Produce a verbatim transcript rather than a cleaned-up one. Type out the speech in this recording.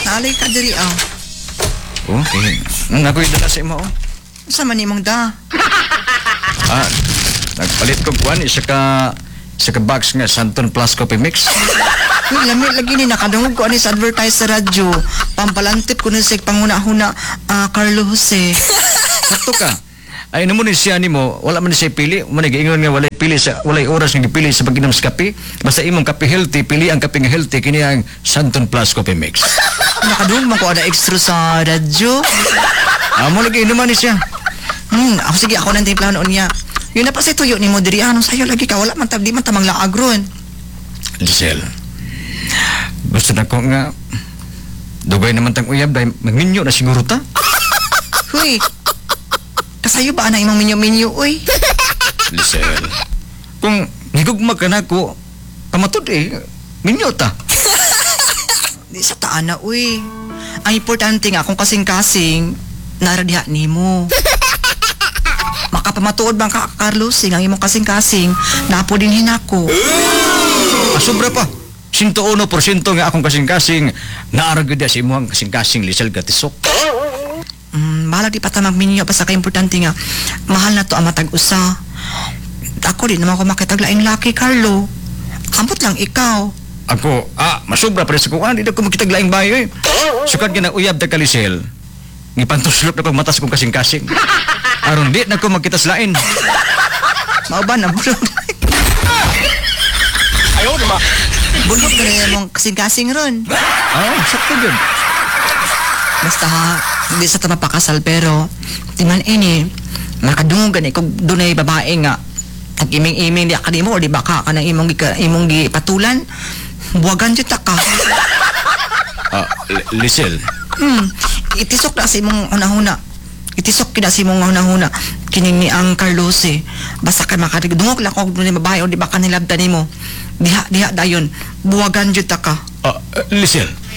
Naalay ka diri ah. Oh, eh, nga ko'y dala sa imo, oh. Sa man imong da. Ah, nagpalit ko kuan isa ka isa ka box nga Santon Plus Coffee Mix. Uy, lami lagi ni nakadungog ko ani sa advertise sa radyo. Pampalantip ko ni sa panguna-huna ah, Carlo Jose. Sakto ka. Ay namo ni siya nimo, wala man ni siya pili, man giingon nga walay pili sa walay oras nga gipili sa pag-inom sa kape. Basta imong kape healthy, pili ang kape nga healthy kini ang Santon Plus Coffee Mix. Nakadungog man ko ana extra sa radyo. Amo lagi inuman ni siya. Hmm, ako sige ako nang timplahan niya. Yun na pa si tuyo ni mo diri ano sayo lagi ka wala man tab di man tamang laag ron. Lisel. Gusto na ko nga dugay naman tang uyab dahil manginyo na siguro ta. Huy. Kasayo ba ana imong minyo-minyo oy? Lisel. Kung higugma ka na ko, kamatod eh, minyo ta. Di sa taan na uy. Ang importante nga kung kasing-kasing naradiha nimo. Makapamatuod bang ka Carlos ang imong kasing-kasing napo din hinako. Ah, sobra pa. Sinto uno porsyento nga akong kasing-kasing naaragod sa imo ang kasing-kasing Lisel Gatisok. Mm, bahala di pa ta magminyo basta ka importante nga mahal na to ang matag usa. Ako din naman ko makitaglaing laki Carlo. Ambot lang ikaw. Ako, ah, masobra pa rin sa kuwan. Hindi na ko makitaglaing bayo eh. Sukad ka na uyab ta ka Lisel. Ngipantuslop na pagmatas kong kasing-kasing. Aron di na ko magkitaslain. Mao ba na bulog? Ayaw na ba? Bulog na rin mong kasing-kasing ron. Ah, sakto yun. Basta hindi sa ta mapakasal pero di man ini nakadungan ni kung dunay babae nga nag-iming-iming di ka mo o di ba ka ka ng imong gika, imong gipatulan buwagan jud ta ka. Ah, Lisel. Hmm, itisok na si mong hunahuna. Itisok kina si mong hunahuna kining ni ang Carlos eh. Basta ka makadungog lang kung dunay babae o di ba ka nilabdan nimo. Diha diha dayon buwagan jud ta ka. Ah, Lisel.